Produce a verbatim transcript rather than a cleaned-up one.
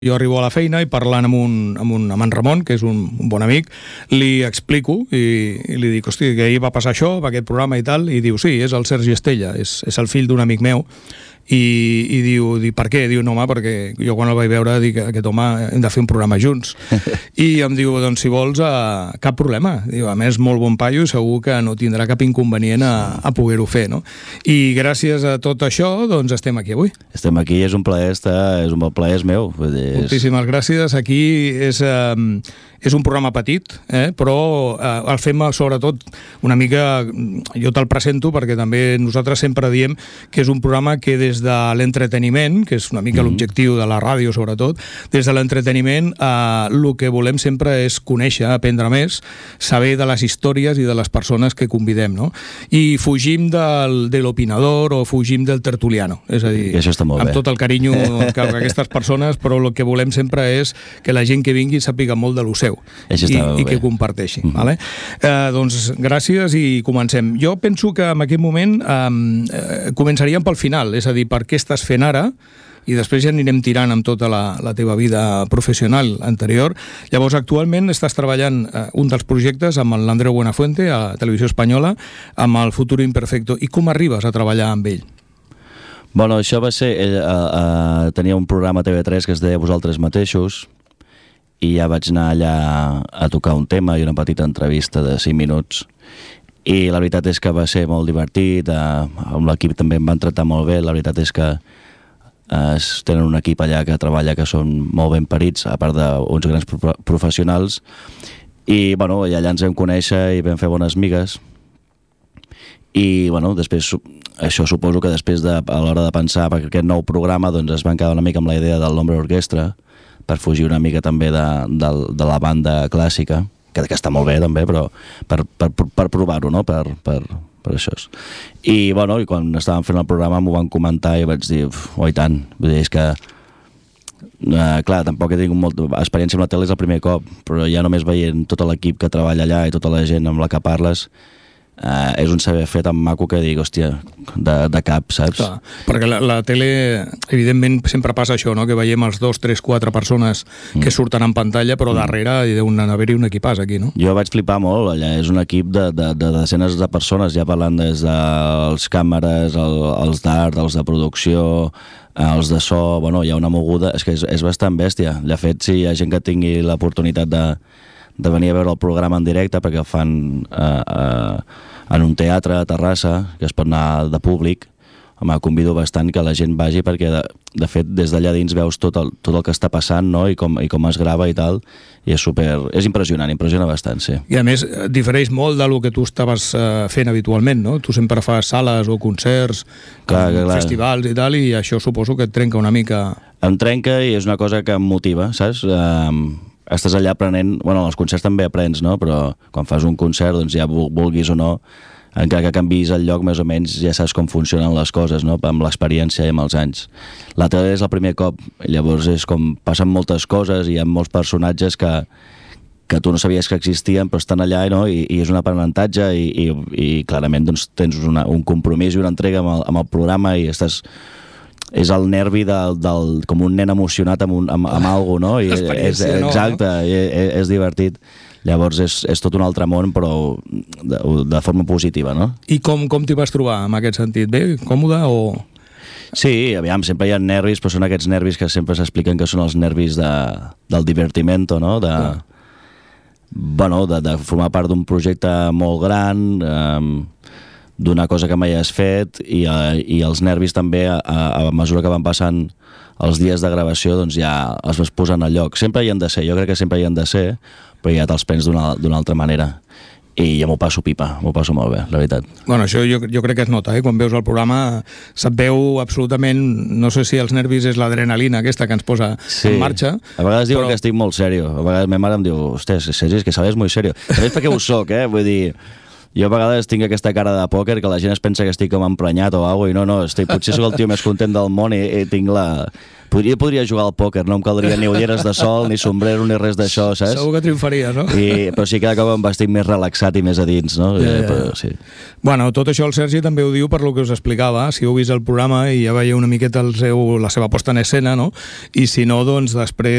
Jo arribo a la feina i parlant amb, un, amb, un, amb en Ramon, que és un, un bon amic, li explico i, i li dic, hosti, que ahir va passar això, va aquest programa i tal, i diu, sí, és el Sergi Estella, és, és el fill d'un amic meu, i, i diu, diu, per què? Diu, no, home, perquè jo quan el vaig veure dic, aquest home hem de fer un programa junts. I em diu, doncs si vols, uh, cap problema. Diu, a més, molt bon paio, segur que no tindrà cap inconvenient a, a poder-ho fer, no? I gràcies a tot això, doncs estem aquí avui. Estem aquí, és un plaer estar, és un bon plaer, és meu. Vull dir, és... Moltíssimes gràcies. Aquí és, um, és un programa petit, eh? Però uh, el fem sobretot una mica, jo te'l presento perquè també nosaltres sempre diem que és un programa que des de l'entreteniment, que és una mica mm-hmm. l'objectiu de la ràdio sobretot, des de l'entreteniment uh, el que volem sempre és conèixer, aprendre més, saber de les històries i de les persones que convidem, no? I fugim del, de l'opinador o fugim del tertuliano, és a dir, amb bé. tot el carinyo que aquestes persones, però el que volem sempre és que la gent que vingui sàpiga molt de lo seu i, i que comparteixi. Mm-hmm. Vale? Eh, doncs gràcies i comencem. Jo penso que en aquest moment eh, començaríem pel final, és a dir, per què estàs fent ara, i després ja anirem tirant amb tota la, la teva vida professional anterior. Llavors, actualment estàs treballant eh, un dels projectes amb l'Andreu Buenafuente a Televisió Espanyola, amb el Futuro Imperfecto. I com arribes a treballar amb ell? Bueno, això va ser... Ell, uh, uh, tenia un programa a T V tres que es deia Vosaltres mateixos, i ja vaig anar allà a tocar un tema i una petita entrevista de cinc minuts. I la veritat és que va ser molt divertit, uh, amb l'equip també em van tractar molt bé. La veritat és que es tenen un equip allà que treballa que són molt ben parits, a part d'uns grans pro professionals, i bueno, allà ens vam conèixer i vam fer bones migues. I bueno, després, això suposo que després de, a l'hora de pensar per aquest nou programa, doncs es van quedar una mica amb la idea del L'Hombre Orquestra, per fugir una mica també de, de, de la banda clàssica, que, que està molt bé també, però per, per, per provar-ho, no? Per, per, per això. I, bueno, i quan estàvem fent el programa m'ho van comentar i vaig dir, oh, i tant, vull dir, és que uh, clar, tampoc he tingut molta experiència amb la tele, és el primer cop, però ja només veient tot l'equip que treballa allà i tota la gent amb la que parles, Uh, és un saber fer tan maco que dic, hòstia, de, de cap, saps? Clar, perquè la, la tele, evidentment, sempre passa això, no? Que veiem els dos, tres, quatre persones mm. que surten en pantalla, però mm. darrere hi deu haver-hi un equipàs aquí, no? Jo vaig flipar molt, allà és un equip de, de, de desenes de persones, ja parlant des dels càmeres, el, els d'art, els de producció, els de so, bueno, hi ha una moguda, és que és, és bastant bèstia. De fet, si hi ha gent que tingui l'oportunitat de de venir a veure el programa en directe, perquè el fan eh, eh, en un teatre a Terrassa, que es pot anar de públic. Home, convido bastant que la gent vagi, perquè de, de fet des d'allà dins veus tot el, tot el que està passant, no? I, com, i com es grava i tal, i és super, és impressionant, impressiona bastant, sí. I a més, difereix molt del que tu estaves eh, fent habitualment, no? Tu sempre fas sales o concerts, clar, clar, clar. festivals i tal, i això suposo que et trenca una mica... Em trenca i és una cosa que em motiva, saps? Um, estàs allà aprenent, bueno, els concerts també aprens, no? Però quan fas un concert, doncs ja vulguis o no, encara que canvis el lloc, més o menys ja saps com funcionen les coses, no? Amb l'experiència i amb els anys. La tele és el primer cop, llavors és com passen moltes coses i hi ha molts personatges que, que tu no sabies que existien, però estan allà, no? I, i és un aprenentatge i, i, i clarament doncs, tens una, un compromís i una entrega amb el, amb el programa i estàs... és el nervi del, del, com un nen emocionat amb, un, amb, amb alguna cosa, no? I és, exacte, no? és, és divertit. Llavors és, és tot un altre món, però de, de forma positiva, no? I com, com t'hi vas trobar, en aquest sentit? Bé, còmode o...? Sí, aviam, sempre hi ha nervis, però són aquests nervis que sempre s'expliquen que són els nervis de, del divertimento, no? De, bueno, de, de formar part d'un projecte molt gran... Eh, d'una cosa que mai has fet i, uh, i els nervis també a, a mesura que van passant els dies de gravació doncs ja els vas posant al lloc. Sempre hi han de ser, jo crec que sempre hi han de ser, però ja te'ls prens d'una altra manera i ja m'ho passo pipa, m'ho passo molt bé, la veritat. Bueno, això jo, jo crec que es nota, eh? Quan veus el programa se't veu absolutament, no sé si els nervis és l'adrenalina aquesta que ens posa sí. en marxa. A vegades diuen però... que estic molt serio, a vegades ma mare em diu, hòstia, Sergi, és que sabes molt serio. També és perquè ho soc, eh? Vull dir... Jo a vegades tinc aquesta cara de pòquer que la gent es pensa que estic com emprenyat o alguna cosa, i no, no, estic, potser sóc el tio més content del món i, i tinc la... Podria, podria jugar al pòquer, no em caldria ni ulleres de sol, ni sombrero, ni res d'això, saps? Segur que triomfaria, no? I, però sí, cada cop em estic més relaxat i més a dins, no? Ja, ja. Però, sí. Bueno, tot això el Sergi també ho diu per lo que us explicava, si heu vist el programa i ja veieu una miqueta el seu, la seva posta en escena, no? I si no, doncs després